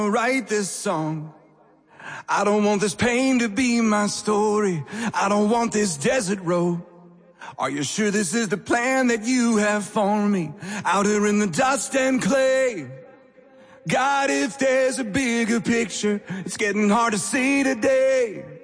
Write this song. I don't want this pain to be my story. I don't want this desert road. Are you sure this is the plan that you have for me? Out here in the dust and clay. God, if there's a bigger picture, it's getting hard to see today.